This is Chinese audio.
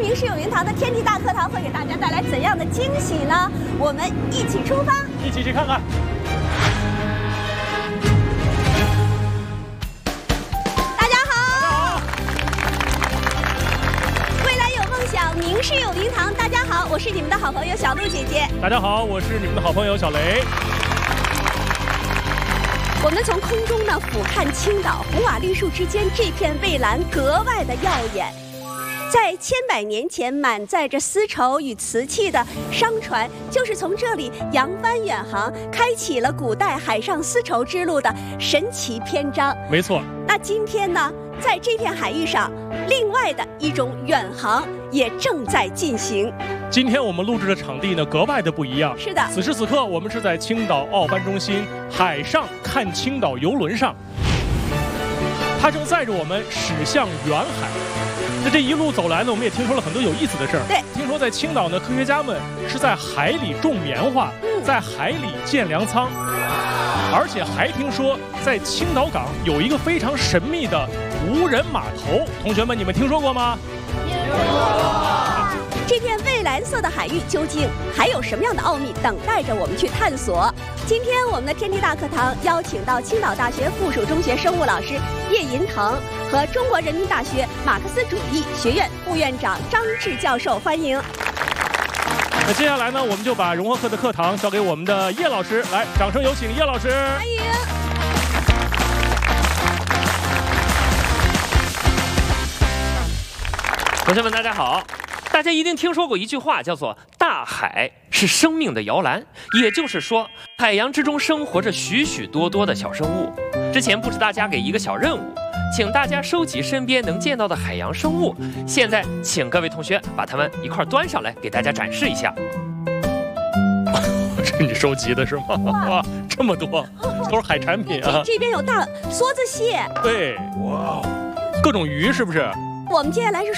明世有云堂的天地大课堂会给大家带来怎样的惊喜呢？我们一起出发， 一起去看看。 大家好，未来有梦想，明世有云堂。大家好，我是你们的好朋友小鹿姐姐。 大家好，我是你们的好朋友小雷。 我们从空中呢俯瞰青岛，红瓦绿树之间，这片蔚蓝格外的耀眼。在千百年前，满载着丝绸与瓷器的商船，就是从这里扬帆远航，开启了古代海上丝绸之路的神奇篇章。 没错。 那今天呢，在这片海域上，另外的一种远航也正在进行。 今天我们录制的场地呢，格外的不一样。 是的， 此时此刻，我们是在青岛奥帆中心海上看青岛游轮上，它正载着我们驶向远海。那这一路走来呢，我们也听说了很多有意思的事儿。 对， 听说在青岛呢，科学家们是在海里种棉花，在海里建粮仓，而且还听说在青岛港有一个非常神秘的无人码头。同学们，你们听说过吗？听说过。 这片蔚蓝色的海域究竟还有什么样的奥秘等待着我们去探索？今天我们的天地大课堂邀请到青岛大学附属中学生物老师叶银腾和中国人民大学马克思主义学院副院长张志教授，欢迎。 那接下来呢，我们就把融合课的课堂交给我们的叶老师，来，掌声有请叶老师。 欢迎。 同学们，大家好。大家一定听说过一句话，叫做“大海是生命的摇篮”，也就是说，海洋之中生活着许许多多的小生物。之前布置大家给一个小任务，请大家收集身边能见到的海洋生物。现在，请各位同学把它们一块端上来，给大家展示一下。 这你收集的是吗？哇，这么多，都是海产品啊！ 这边有大梭子蟹， 对，哇，各种鱼是不是？ 我们接下来是